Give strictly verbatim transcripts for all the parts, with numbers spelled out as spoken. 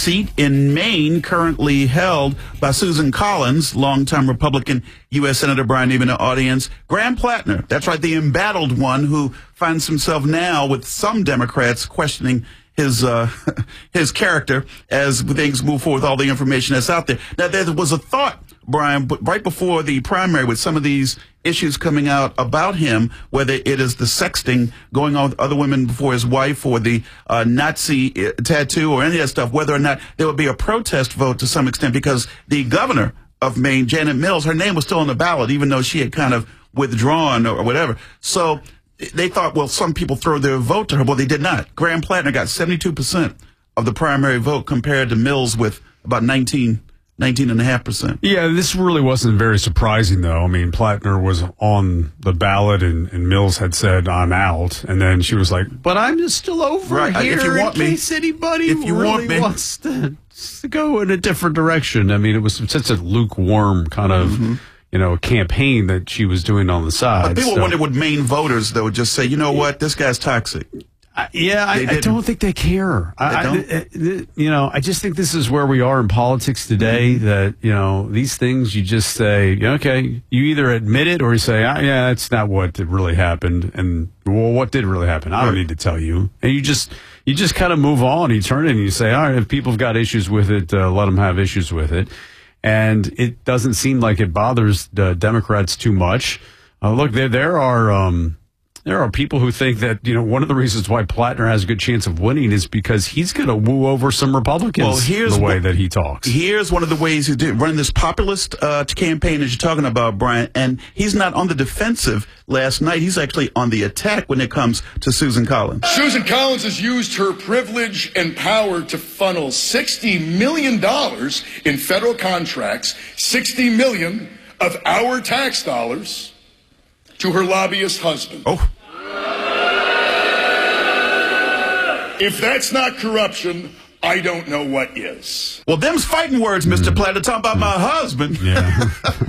seat in Maine currently held by Susan Collins, longtime Republican U S Senator. Brian, even in the audience. Graham Plattner, that's right, the embattled one who finds himself now with some Democrats questioning his uh, his character as things move forward with all the information that's out there. Now, there was a thought, Brian, but right before the primary, with some of these issues coming out about him, whether it is the sexting going on with other women before his wife, or the uh, Nazi uh, tattoo, or any of that stuff, whether or not there would be a protest vote to some extent, because the governor of Maine, Janet Mills, her name was still on the ballot, even though she had kind of withdrawn or whatever. So they thought, well, some people throw their vote to her. Well, they did not. Graham Plattner got seventy-two percent of the primary vote compared to Mills with about nineteen, nineteen and a half percent. Yeah, this really wasn't very surprising, though. I mean, Plattner was on the ballot, and, and Mills had said, I'm out. And then she was like, but I'm just still over right. here if you want in me, case anybody if you really want me. wants to, to go in a different direction. I mean, it was such a lukewarm kind of... Mm-hmm. you know, campaign that she was doing on the side. But people so. wonder, would Maine voters, though, just say, you know what, this guy's toxic? Uh, yeah, I, I don't think they care. They I, don't? I, I, you know, I just think this is where we are in politics today, mm-hmm. that, you know, these things you just say, okay, you either admit it or you say, ah, yeah, that's not what really happened. And, well, what did really happen? I don't need to tell you. And you just, you just kind of move on. You turn it and you say, all right, if people have got issues with it, uh, let them have issues with it. And it doesn't seem like it bothers the Democrats too much. Uh, look, there there are um, there are people who think that, you know, one of the reasons why Plattner has a good chance of winning is because he's going to woo over some Republicans. Well, here's the way what, that he talks. Here's one of the ways he's doing, running this populist uh, campaign, as you're talking about, Brian. And he's not on the defensive last night. He's actually on the attack when it comes to Susan Collins. Susan Collins has used her privilege and power to funnel sixty million dollars in federal contracts, sixty million dollars of our tax dollars, to her lobbyist husband. Oh. If that's not corruption, I don't know what is. Well, them's fighting words, Mister Mm. Platter, talking about mm. my husband. Yeah.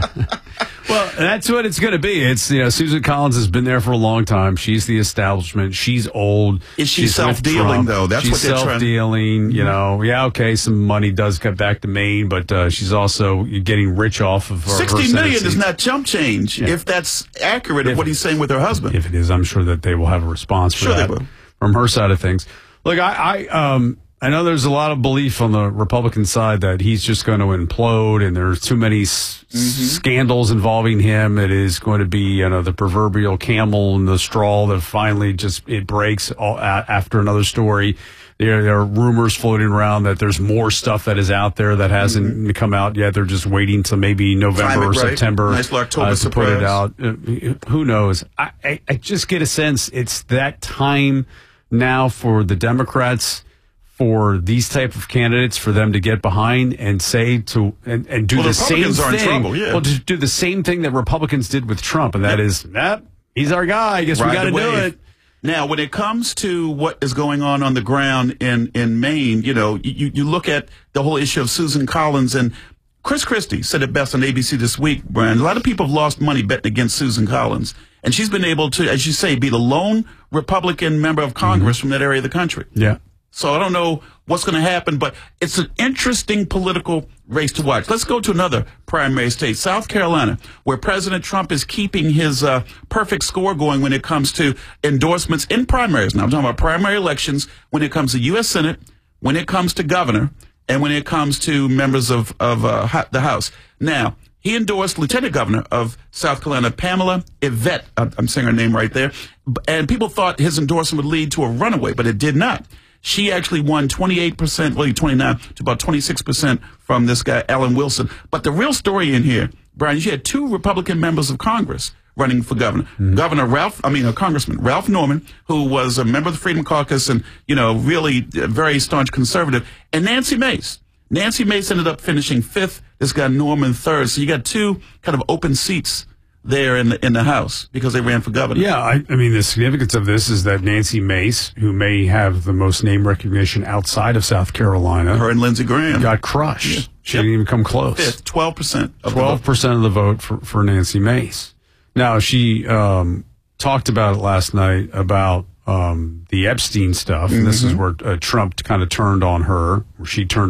Well, that's what it's going to be. It's, you know, Susan Collins has been there for a long time. She's the establishment. She's old. Is she She's self-dealing, though? That's she's what they're self-dealing, trying. You know. Yeah, okay, some money does come back to Maine, but uh, she's also getting rich off of her. Sixty her million seat. is not chump change, yeah. if that's accurate if of what he's saying with her husband. If it is, I'm sure that they will have a response for sure that they will. From her side of things. Look, I, I um. I know there's a lot of belief on the Republican side that he's just going to implode, and there's too many s- mm-hmm. scandals involving him. It is going to be, you know, the proverbial camel in the straw that finally just it breaks all, uh, after another story. There, there are rumors floating around that there's more stuff that is out there that hasn't mm-hmm. come out yet. They're just waiting till maybe November Time or it, right. September nice October uh, to surprise. put it out. Uh, who knows? I, I, I just get a sense it's that time now for the Democrats, for these type of candidates, for them to get behind and say to and, and do well, the same are thing. In trouble, yeah. Well, to do the same thing that Republicans did with Trump, and that yep. is, nah, he's our guy. I guess Ride we got to do it. Now, when it comes to what is going on on the ground in in Maine, you know, you you look at the whole issue of Susan Collins, and Chris Christie said it best on A B C this week, Brian. A lot of people have lost money betting against Susan Collins, and she's been able to, as you say, be the lone Republican member of Congress mm-hmm. from that area of the country. Yeah. So I don't know what's going to happen, but it's an interesting political race to watch. Let's go to another primary state, South Carolina, where President Trump is keeping his uh, perfect score going when it comes to endorsements in primaries. Now, I'm talking about primary elections when it comes to U S Senate, when it comes to governor, and when it comes to members of, of uh, the House. Now, he endorsed Lieutenant Governor of South Carolina, Pamela Yvette. I'm saying her name right there. And people thought his endorsement would lead to a runaway, but it did not. She actually won twenty-eight percent, really twenty-nine to about twenty-six percent from this guy, Alan Wilson. But the real story in here, Brian, you had two Republican members of Congress running for governor. Mm-hmm. Governor Ralph, I mean, a Congressman, Ralph Norman, who was a member of the Freedom Caucus and, you know, really a very staunch conservative, and Nancy Mace. Nancy Mace ended up finishing fifth. This guy Norman third. So you got two kind of open seats there in the in the House because they ran for governor. Yeah, I, I mean, the significance of this is that Nancy Mace, who may have the most name recognition outside of South Carolina, her and Lindsey Graham, got crushed. Yeah. She yep. didn't even come close. Fifth, twelve percent. twelve percent of the vote for, for Nancy Mace. Now, she um, talked about it last night about um, the Epstein stuff. Mm-hmm. And this is where uh, Trump kind of turned on her, where she turned